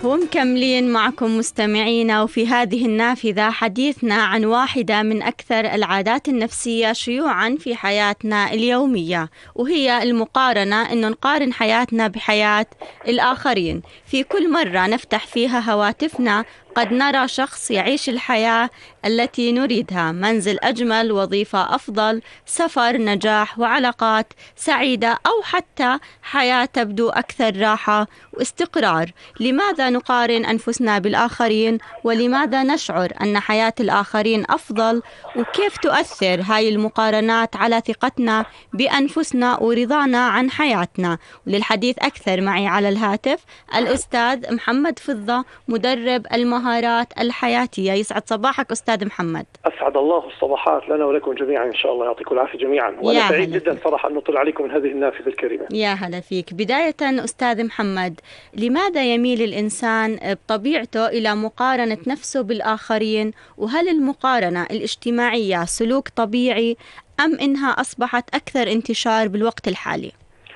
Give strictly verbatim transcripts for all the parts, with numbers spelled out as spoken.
ومكملين معكم مستمعينا، وفي هذه النافذة حديثنا عن واحدة من أكثر العادات النفسية شيوعا في حياتنا اليومية، وهي المقارنة، إنه نقارن حياتنا بحياة الآخرين. في كل مرة نفتح فيها هواتفنا قد نرى شخص يعيش الحياة التي نريدها، منزل أجمل، وظيفة أفضل، سفر، نجاح، وعلاقات سعيدة، أو حتى حياة تبدو أكثر راحة واستقرار. لماذا نقارن أنفسنا بالآخرين؟ ولماذا نشعر أن حياة الآخرين أفضل؟ وكيف تؤثر هاي المقارنات على ثقتنا بأنفسنا ورضانا عن حياتنا؟ وللحديث أكثر معي على الهاتف الأستاذ محمد فضة، مدرب المهارات الحياتية. يسعد صباحك أستاذ محمد. أسعد الله الصباحات لنا ولكم جميعا إن شاء الله، يعطيكم العافية جميعا، وأنا سعيد جدا صراحة أن نطل عليكم من هذه النافذة الكريمة. يا هلا فيك. بداية أستاذ محمد، لماذا يميل الإنسان بطبيعته إلى مقارنة نفسه بالآخرين؟ وهل المقارنة الاجتماعية سلوك طبيعي أم إنها أصبحت أكثر انتشار بالوقت الحالي؟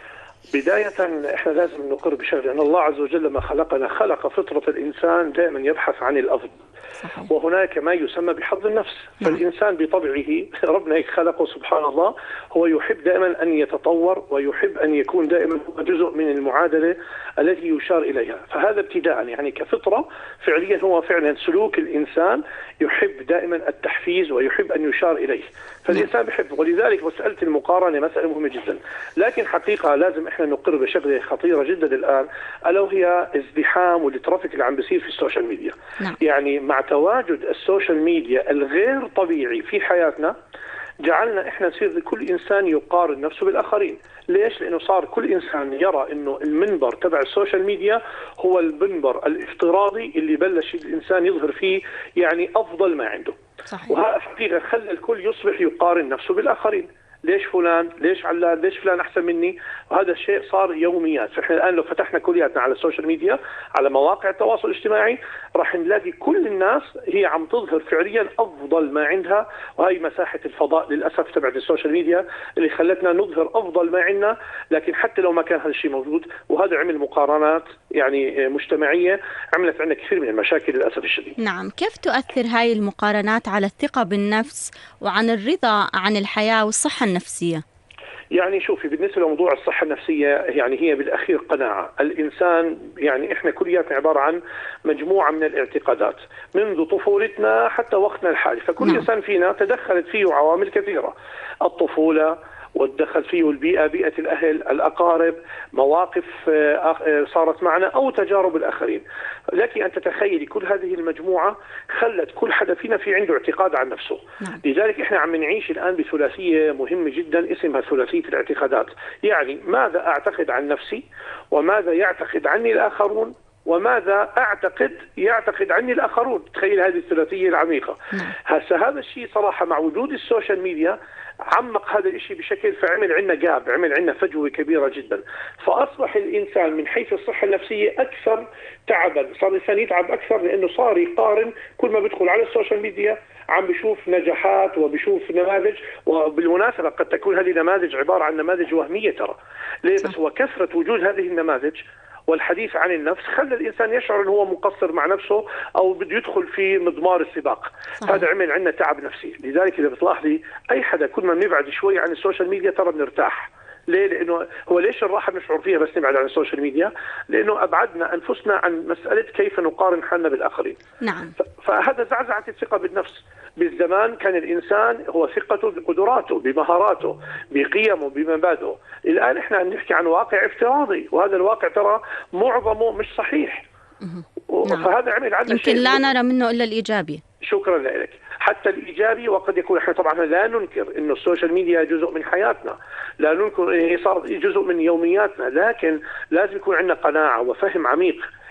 بداية احنا لازم نقر بشغله، ان الله عز وجل لما خلقنا خلق فطرة الانسان دائما يبحث عن الافضل. صحيح. وهناك ما يسمى بحظ النفس. نعم. فالانسان بطبعه ربنا هيك خلقه سبحان الله، هو يحب دائما ان يتطور ويحب ان يكون دائما جزء من المعادلة التي يشار اليها. فهذا ابتداء يعني كفطرة فعليا هو فعلا سلوك الانسان يحب دائما التحفيز ويحب ان يشار اليه، فالانسان بحب. ولذلك مسألة المقارنة مسألة مهمة جدا، لكن حقيقة لازم احنا نقر بشغله خطيرة جدا الآن، ألا وهي ازدحام والترافيك اللي عم بيصير في السوشيال ميديا. نعم. يعني مع تواجد السوشيال ميديا الغير طبيعي في حياتنا جعلنا احنا نصير كل انسان يقارن نفسه بالاخرين. ليش؟ لانه صار كل انسان يرى انه المنبر تبع السوشيال ميديا هو المنبر الافتراضي اللي بلش الانسان يظهر فيه يعني افضل ما عنده. صحيح. وهذا حقيقة خلى الكل يصبح يقارن نفسه بالاخرين. ليش فلان؟ ليش علان؟ ليش فلان أحسن مني؟ وهذا الشيء صار يوميات. فإحنا الآن لو فتحنا كلياتنا على السوشيال ميديا، على مواقع التواصل الاجتماعي، راح نلاقي كل الناس هي عم تظهر فعليا أفضل ما عندها، وهي مساحة الفضاء للأسف تبعت السوشيال ميديا اللي خلتنا نظهر أفضل ما عندنا. لكن حتى لو ما كان هذا الشيء موجود، وهذا عمل مقارنات يعني مجتمعية عملت عندنا كثير من المشاكل للأسف الشديد. نعم. كيف تؤثر هاي المقارنات على الثقة بالنفس وعن الرضا عن الحياة والصحة النفسية؟ يعني شوفي، بالنسبة لموضوع الصحة النفسية يعني هي بالأخير قناعة. الإنسان يعني إحنا كلياتنا عبارة عن مجموعة من الاعتقادات منذ طفولتنا حتى وقتنا الحالي. فكل نعم. إنسان فينا تدخلت فيه عوامل كثيرة، الطفولة وتدخل فيه البيئة، بيئة الأهل، الأقارب، مواقف صارت معنا أو تجارب الآخرين. لك أن تتخيلي كل هذه المجموعة خلت كل حدا فينا في عنده اعتقاد عن نفسه. نعم. لذلك إحنا عم نعيش الآن بثلاثية مهمة جدا اسمها ثلاثية الاعتقادات. يعني ماذا أعتقد عن نفسي، وماذا يعتقد عني الآخرون، وماذا أعتقد يعتقد عني الآخرون. تخيل هذه الثلاثية العميقة. هسه هذا الشيء صراحة مع وجود السوشيال ميديا عمق هذا الشيء بشكل، فعمل عنا جاب، عمل عنا فجوة كبيرة جدا. فأصبح الإنسان من حيث الصحة النفسية أكثر تعبا، صار الإنسان يتعب أكثر لأنه صار يقارن. كل ما بيدخل على السوشيال ميديا عم بيشوف نجاحات وبيشوف نماذج، وبالمناسبة قد تكون هذه النماذج عبارة عن نماذج وهمية ترى. ليه؟ بس هو كثرة وجود هذه النماذج والحديث عن النفس خلى الإنسان يشعر أنه هو مقصر مع نفسه أو بده يدخل في مضمار السباق. هذا عمل عندنا تعب نفسي. لذلك إذا بتلاحظي أي حدا كل ما بنبعد شوي عن السوشيال ميديا ترى بنرتاح. ليه؟ لأنه هو ليش الراحة بنشعر فيها بس نبعد عن السوشيال ميديا؟ لأنه أبعدنا أنفسنا عن مسألة كيف نقارن حالنا بالآخرين. نعم. فهذا زعزعت الثقة بالنفس. بالزمان كان الإنسان هو ثقته بقدراته، بمهاراته، بقيمه، بمبادئه. الآن إحنا عم نحكي عن واقع افتراضي، وهذا الواقع ترى معظمه مش صحيح. نعم. فهذا عمل عندنا يمكن لا نرى منه إلا الإيجابي. شكرا لك. حتى الإيجابي، وقد يكون احنا طبعا لا ننكر إنه السوشيال ميديا جزء من حياتنا، لا ننكر إنه صار جزء من يومياتنا، لكن لازم يكون عندنا قناعة وفهم عميق